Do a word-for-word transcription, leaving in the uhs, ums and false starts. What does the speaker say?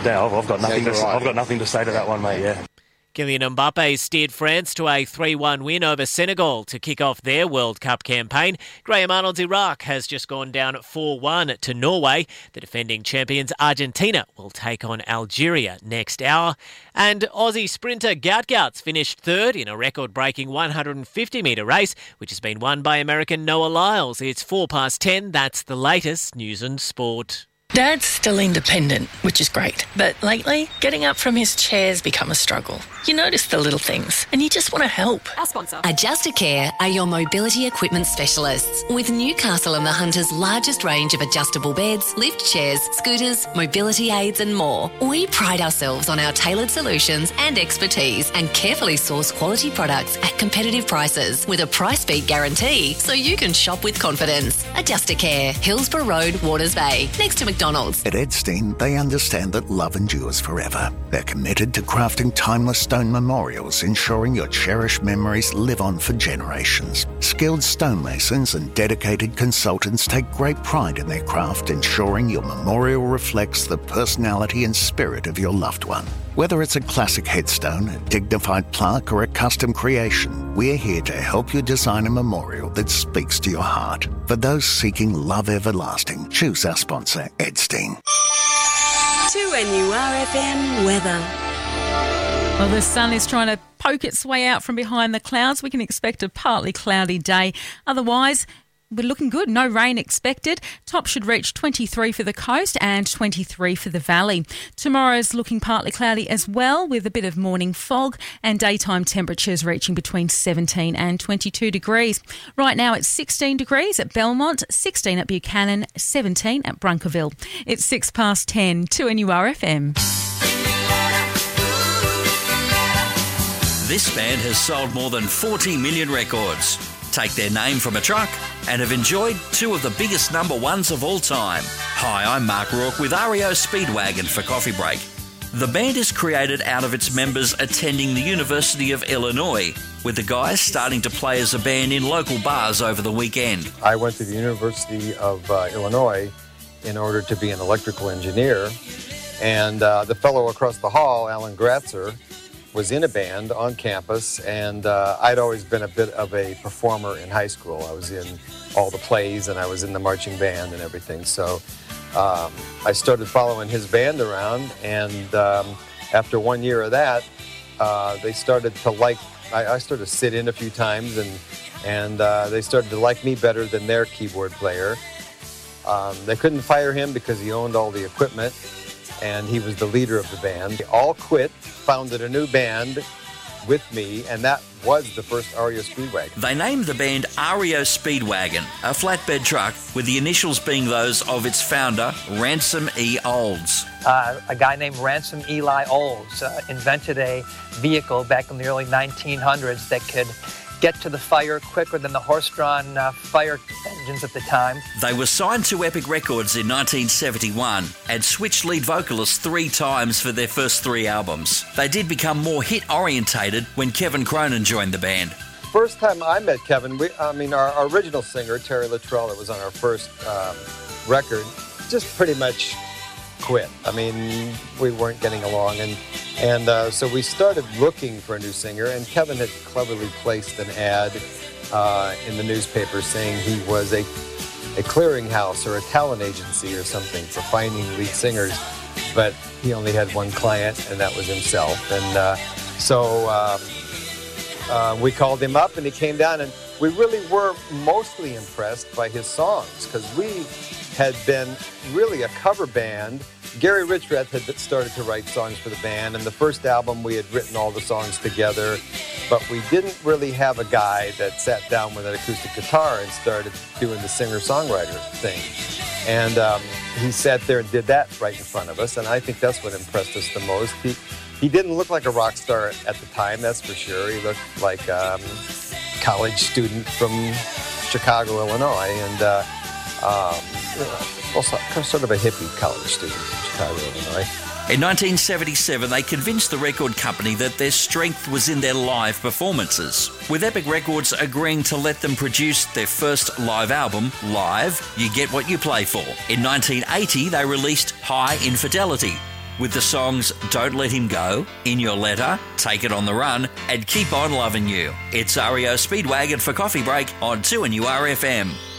no, I've, I've got nothing. Yeah, to, right. I've got nothing to say to that one, mate. Yeah. Kylian Mbappe steered France to a three one win over Senegal to kick off their World Cup campaign. Graham Arnold's Iraq has just gone down four one to Norway. The defending champions Argentina will take on Algeria next hour. And Aussie sprinter Gout Gouts finished third in a record-breaking one hundred fifty metre race, which has been won by American Noah Lyles. It's four past ten. That's the latest news and sport. Dad's still independent, which is great. But lately, getting up from his chair's become a struggle. You notice the little things, and you just want to help. Our sponsor. Adjustacare are your mobility equipment specialists. With Newcastle and the Hunter's largest range of adjustable beds, lift chairs, scooters, mobility aids and more. We pride ourselves on our tailored solutions and expertise and carefully source quality products at competitive prices with a price beat guarantee so you can shop with confidence. Adjustacare, Hillsborough Road, Waters Bay, next to McDonald's. At Edstein, they understand that love endures forever. They're committed to crafting timeless stone memorials, ensuring your cherished memories live on for generations. Skilled stonemasons and dedicated consultants take great pride in their craft, ensuring your memorial reflects the personality and spirit of your loved one. Whether it's a classic headstone, a dignified plaque, or a custom creation, we're here to help you design a memorial that speaks to your heart. For those seeking love everlasting, choose our sponsor, Edstein. two N U R F M weather. Well, the sun is trying to poke its way out from behind the clouds. We can expect a partly cloudy day. Otherwise, we're looking good. No rain expected. Top should reach twenty-three for the coast and twenty-three for the valley. Tomorrow's looking partly cloudy as well, with a bit of morning fog and daytime temperatures reaching between seventeen and twenty-two degrees. Right now it's sixteen degrees at Belmont, sixteen at Buchanan, seventeen at Brunkerville. It's six past ten. two N U R F M. This band has sold more than forty million records, take their name from a truck, and have enjoyed two of the biggest number ones of all time. Hi, I'm Mark Rourke with R E O Speedwagon for Coffee Break. The band is created out of its members attending the University of Illinois, with the guys starting to play as a band in local bars over the weekend. I went to the University of uh, Illinois in order to be an electrical engineer, and uh, the fellow across the hall, Alan Gratzer, was in a band on campus, and uh, I'd always been a bit of a performer in high school. I was in all the plays, and I was in the marching band and everything. So um, I started following his band around, and um, after one year of that, uh, they started to like, I, I started to sit in a few times, and, and uh, they started to like me better than their keyboard player. Um, they couldn't fire him because he owned all the equipment, and he was the leader of the band. They all quit, founded a new band with me, and that was the first R E O Speedwagon. They named the band R E O Speedwagon, a flatbed truck with the initials being those of its founder, Ransom E. Olds. Uh, a guy named Ransom Eli Olds uh, invented a vehicle back in the early nineteen hundreds that could get to the fire quicker than the horse-drawn uh, fire engines at the time. They were signed to Epic Records in nineteen seventy-one and switched lead vocalists three times for their first three albums. They did become more hit-orientated when Kevin Cronin joined the band. First time I met Kevin, we, I mean, our, our original singer, Terry Luttrell, that was on our first um, record, just pretty much quit. I mean, we weren't getting along, and and uh, so we started looking for a new singer, and Kevin had cleverly placed an ad uh, in the newspaper saying he was a, a clearinghouse or a talent agency or something for finding lead singers, but he only had one client, and that was himself. And uh, so um, uh, we called him up, and he came down, and we really were mostly impressed by his songs, because we had been really a cover band. Gary Richrath had started to write songs for the band, and the first album we had written all the songs together, but we didn't really have a guy that sat down with an acoustic guitar and started doing the singer-songwriter thing. And um, he sat there and did that right in front of us, and I think that's what impressed us the most. He, he didn't look like a rock star at the time, that's for sure. He looked like a um, college student from Chicago, Illinois, and uh, um, also sort of a hippie college student from Chicago, Illinois. In nineteen seventy-seven, they convinced the record company that their strength was in their live performances, with Epic Records agreeing to let them produce their first live album, Live, You Get What You Play For. In nineteen eighty, they released High Infidelity. with the songs Don't Let Him Go, In Your Letter, Take It on the Run, and Keep On Loving You. It's R E O Speedwagon for Coffee Break on two N U R F M.